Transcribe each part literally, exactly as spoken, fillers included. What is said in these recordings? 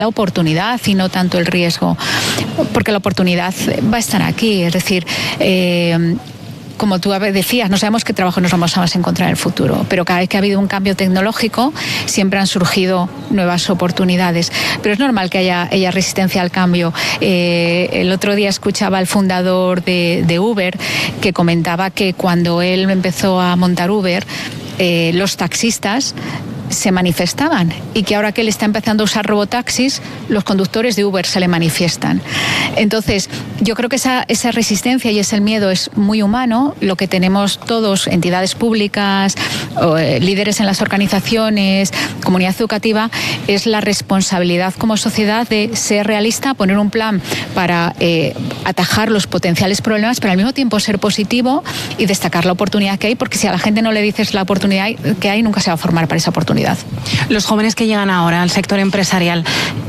la oportunidad y no tanto el riesgo, porque la oportunidad va a estar aquí, es decir, eh, como tú decías, no sabemos qué trabajo nos vamos a encontrar en el futuro, pero cada vez que ha habido un cambio tecnológico siempre han surgido nuevas oportunidades. Pero es normal que haya, haya resistencia al cambio. Eh, el otro día escuchaba al fundador de, de Uber que comentaba que cuando él empezó a montar Uber, eh, los taxistas se manifestaban y que ahora que él está empezando a usar robotaxis, los conductores de Uber se le manifiestan. Entonces, yo creo que esa, esa resistencia y ese miedo es muy humano. Lo que tenemos todos, entidades públicas, o, eh, líderes en las organizaciones, comunidad educativa, es la responsabilidad como sociedad de ser realista, poner un plan para eh, atajar los potenciales problemas, pero al mismo tiempo ser positivo y destacar la oportunidad que hay, porque si a la gente no le dices la oportunidad que hay, nunca se va a formar para esa oportunidad. Los jóvenes que llegan ahora al sector empresarial,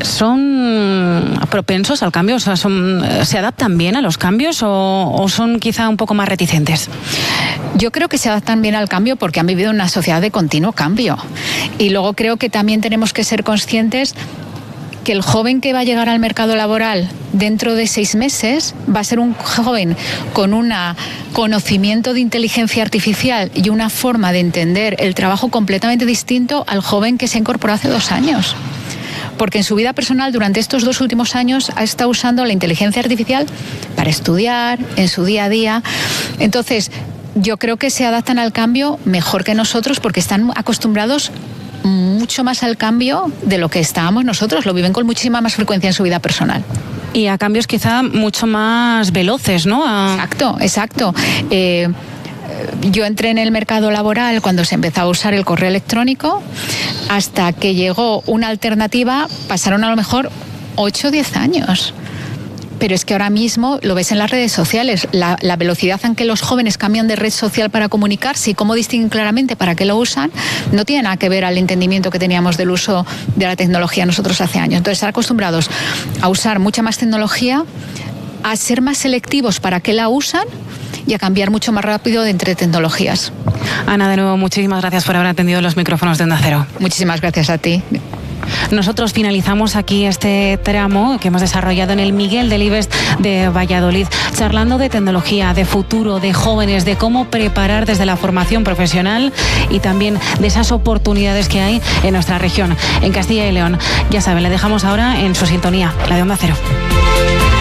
¿son propensos al cambio? O sea, son, ¿se adaptan bien a los cambios o, o son quizá un poco más reticentes? Yo creo que se adaptan bien al cambio porque han vivido en una sociedad de continuo cambio. Y luego creo que también tenemos que ser conscientes que el joven que va a llegar al mercado laboral dentro de seis meses va a ser un joven con un conocimiento de inteligencia artificial y una forma de entender el trabajo completamente distinto al joven que se incorporó hace dos años. Porque en su vida personal, durante estos dos últimos años, ha estado usando la inteligencia artificial para estudiar, en su día a día. Entonces, yo creo que se adaptan al cambio mejor que nosotros porque están acostumbrados mucho más al cambio de lo que estábamos nosotros, lo viven con muchísima más frecuencia en su vida personal. Y a cambios quizá mucho más veloces, ¿no? A... Exacto, exacto. Eh, yo entré en el mercado laboral cuando se empezó a usar el correo electrónico, hasta que llegó una alternativa, pasaron a lo mejor ocho o diez años. Pero es que ahora mismo lo ves en las redes sociales, la, la velocidad en que los jóvenes cambian de red social para comunicarse y cómo distinguen claramente para qué lo usan, no tiene nada que ver al entendimiento que teníamos del uso de la tecnología nosotros hace años. Entonces, estar acostumbrados a usar mucha más tecnología, a ser más selectivos para qué la usan y a cambiar mucho más rápido de entre tecnologías. Ana, de nuevo, muchísimas gracias por haber atendido los micrófonos de Onda Cero. Muchísimas gracias a ti. Nosotros finalizamos aquí este tramo que hemos desarrollado en el Miguel Delibes de Valladolid, charlando de tecnología, de futuro, de jóvenes, de cómo preparar desde la formación profesional y también de esas oportunidades que hay en nuestra región, en Castilla y León. Ya saben, le dejamos ahora en su sintonía, la de Onda Cero.